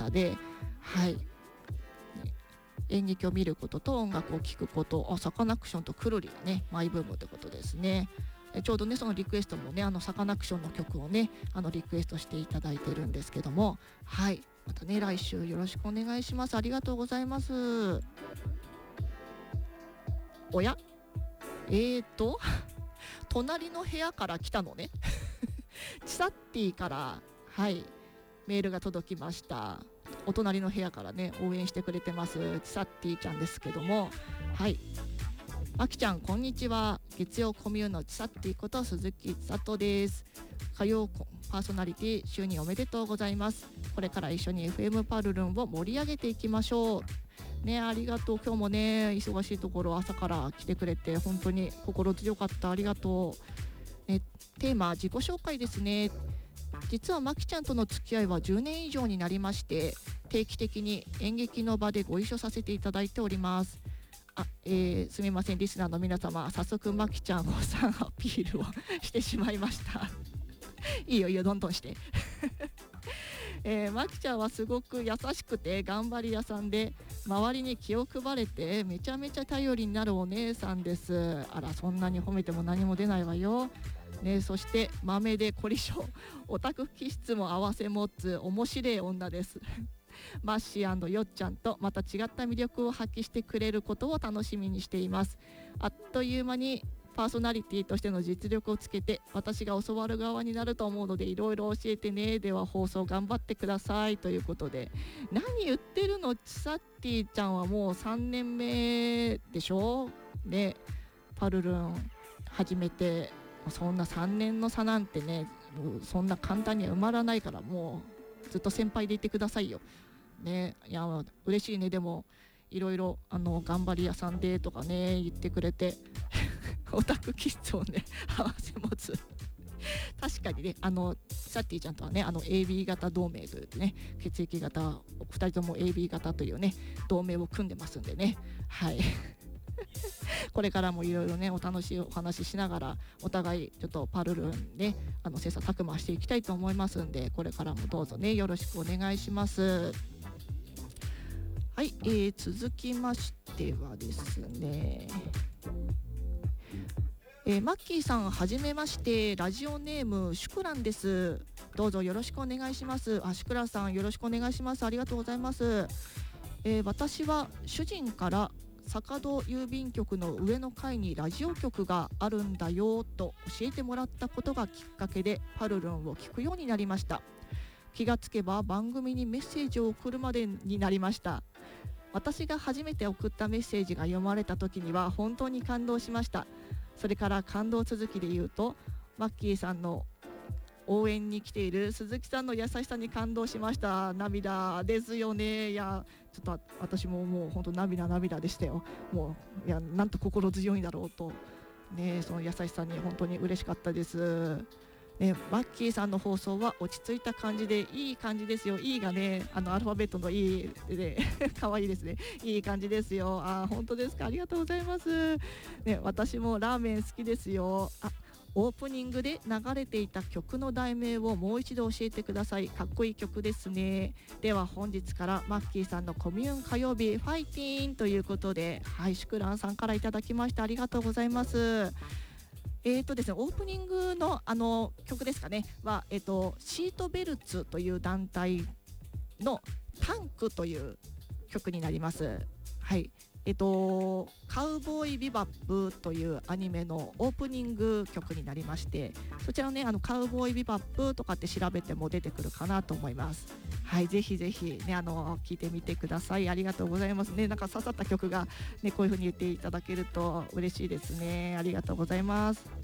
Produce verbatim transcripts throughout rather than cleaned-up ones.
方で、はい、演劇を見ることと音楽を聴くこと、あサカナクションとくるりがねマイブームということですね。ちょうどねそのリクエストもねあのサカナクションの曲をねあのリクエストしていただいてるんですけども、はいまたね来週よろしくお願いします。ありがとうございます。おやえーと隣の部屋から来たのねチサッティからはいメールが届きました。お隣の部屋からね応援してくれてますチサッティちゃんですけども、はいあきちゃんこんにちは。月曜コミューンのチサッティこと鈴木千里です。火曜パーソナリティ就任おめでとうございます。これから一緒に エフエム パルルンを盛り上げていきましょうね。ありがとう。今日もね忙しいところ朝から来てくれて本当に心強かった。ありがとう、ね、テーマ自己紹介ですね。実はまきちゃんとの付き合いはじゅうねん以上になりまして、定期的に演劇の場でご一緒させていただいております。あ、えー、すみませんリスナーの皆様、早速まきちゃんをさんアピールをしてしまいましたいいよいいよどんどんしてえー、まきちゃんはすごく優しくて頑張り屋さんで、周りに気を配れてめちゃめちゃ頼りになるお姉さんです。あらそんなに褒めても何も出ないわよ、ね、そして豆で凝り性、オタク気質も併せ持つ面白い女ですマッシー&よっちゃんとまた違った魅力を発揮してくれることを楽しみにしています。あっという間にパーソナリティとしての実力をつけて私が教わる側になると思うのでいろいろ教えてね。では放送頑張ってくださいということで、何言ってるの、チサッティちゃんはもうさんねんめでしょね。パルルン始めてそんなさんねんの差なんてねそんな簡単には埋まらないから、もうずっと先輩でいてくださいよね。いや嬉しいね。でもいろいろあの頑張り屋さんでとかね言ってくれてオタク気質をね合わせ持つ確かにねあのサッティちゃんとはねあの エービー 型同盟というね血液型ふたりとも エービー 型というね同盟を組んでますんでね、はいこれからもいろいろねお楽しいお話ししながらお互いちょっとパルルンねあの切磋琢磨していきたいと思いますんで、これからもどうぞねよろしくお願いします。はい、えー、続きましてはですね、えー、マッキーさんはじめまして。ラジオネームシュクランです。どうぞよろしくお願いします。あシュクランさんよろしくお願いします。ありがとうございます。えー、私は主人から坂戸郵便局の上の階にラジオ局があるんだよと教えてもらったことがきっかけでパルルンを聞くようになりました。気がつけば番組にメッセージを送るまでになりました。私が初めて送ったメッセージが読まれた時には本当に感動しました。それから感動続きで言うと、マッキーさんの応援に来ている鈴木さんの優しさに感動しました。涙ですよね。いやちょっと私ももう本当涙涙でしたよ。もういやなんと心強いんだろうとね、その優しさに本当に嬉しかったですね。マッキーさんの放送は落ち着いた感じでいい感じですよ。いいがねあのアルファベットのいいで可愛いですね。いい感じですよ。あ本当ですか。ありがとうございますね。私もラーメン好きですよ。あオープニングで流れていた曲の題名をもう一度教えてください。かっこいい曲ですね。では本日からマッキーさんのコミューン火曜日ファイティーンということで、はいシュクランさんからいただきました。ありがとうございます。えーとですね、オープニング の, あの曲ですかねは、えーと、シートベルツという団体のタンクという曲になります。はいえっと、カウボーイビバップというアニメのオープニング曲になりまして、そちらのねあのカウボーイビバップとかって調べても出てくるかなと思います。はい、ぜひぜひねあの聞いてみてください。ありがとうございますね。なんか刺さった曲がねこういう風に言っていただけると嬉しいですね。ありがとうございます。はい、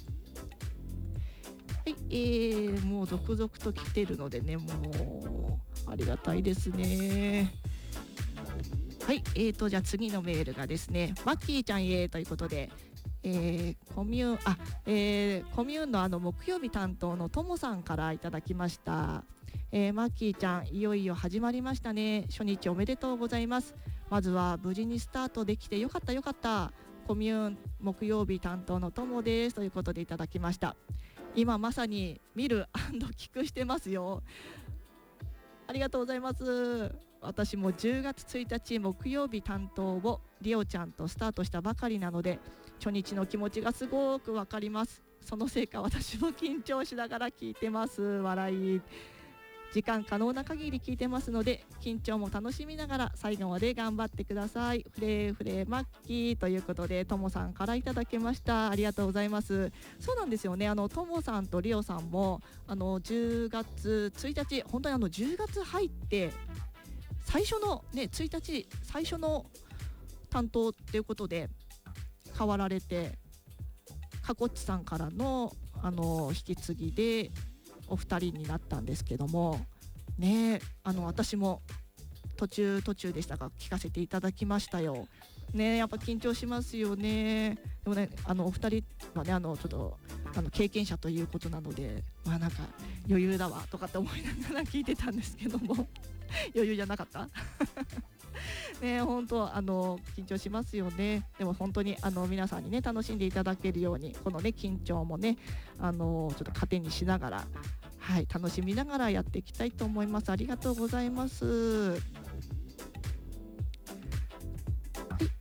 えー、もう続々と来てるのでねもうありがたいですね。はい、えーとじゃあ次のメールがですね、マッキーちゃんへということで、えー、コミューンあ、えー、コミューンのあの木曜日担当のともさんからいただきました。えー、マッキーちゃんいよいよ始まりましたね。初日おめでとうございます。まずは無事にスタートできてよかったよかった。コミューン木曜日担当のともですということでいただきました。今まさに見る&聞くしてますよ。ありがとうございます。 私もじゅうがつついたち木曜日担当をリオちゃんとスタートしたばかりなので、初日の気持ちがすごくわかります。そのせいか私も緊張しながら聞いてます。笑い。時間可能な限り聞いてますので、緊張も楽しみながら最後まで頑張ってください。フレーフレーマッキーということで、ともさんからいただきました。ありがとうございます。そうなんですよね。あのともさんとリオさんもあのじゅうがつついたち、本当にあのじゅうがつ入って最初のねついたち最初の担当っていうことで変わられて、かこっちさんからのあの引き継ぎでお二人になったんですけどもね、あの私も途中途中でしたが聞かせていただきましたよね。やっぱ緊張しますよね。でもね、あのお二人はね、あのちょっとあの経験者ということなので、まあなんか余裕だわとかって思いながら聞いてたんですけども余裕じゃなかったね、本当あの緊張しますよね。でも本当にあの皆さんにね楽しんでいただけるように、このね緊張もねあのちょっと糧にしながら、はい、楽しみながらやっていきたいと思います。ありがとうございます。はい、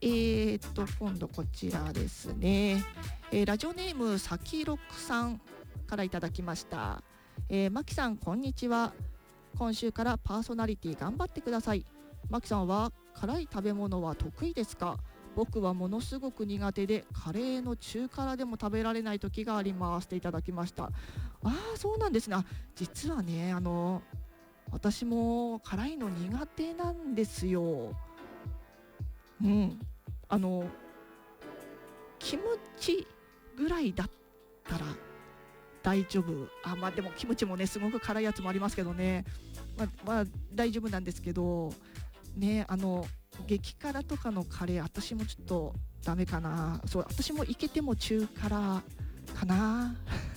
えー、っと今度こちらですね、えー、ラジオネームさきろくさんからいただきました。えー、まきさんこんにちは。今週からパーソナリティ頑張ってください。まきさんは辛い食べ物は得意ですか？僕はものすごく苦手で、カレーの中辛でも食べられない時がありますっていただきました。ああ、そうなんですね。あ、実はね、あの私も辛いの苦手なんですよ。うん、あのキムチぐらいだったら大丈夫。あ、まあでもキムチもねすごく辛いやつもありますけどね、まあ、まあ大丈夫なんですけどね、あの激辛とかのカレー私もちょっとダメかな。そう、私もいけても中辛かな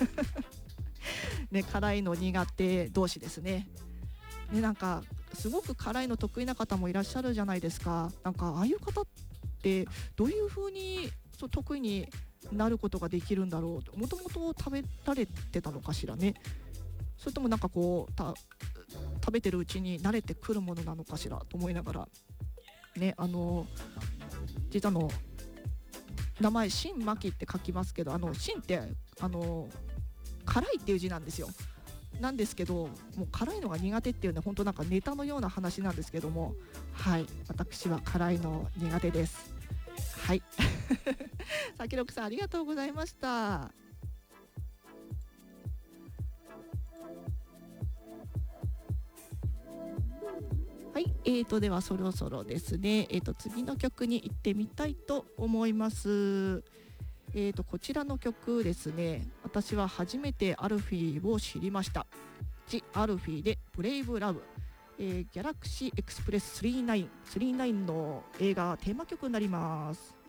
ね、辛いの苦手同士ですね。ね、なんかすごく辛いの得意な方もいらっしゃるじゃないですか。なんかああいう方ってどういう風にそう得意になることができるんだろう。もともと食べられてたのかしらね。それともなんかこうた食べてるうちに慣れてくるものなのかしらと思いながらね、あの実はの名前新マキって書きますけど、あの新ってあの辛いっていう字なんですよ。なんですけど、もう辛いのが苦手っていうね、本当なんかネタのような話なんですけども、はい、私は辛いの苦手です。はいさきろくさんありがとうございました。はい、えーとではそろそろですね、えーと次の曲に行ってみたいと思います。えーとこちらの曲ですね、私は初めてアルフィーを知りました。ジ・アルフィーでブレイブラブ、えー、ギャラクシーエクスプレスさんじゅうきゅうさんじゅうきゅうの映画テーマ曲になります。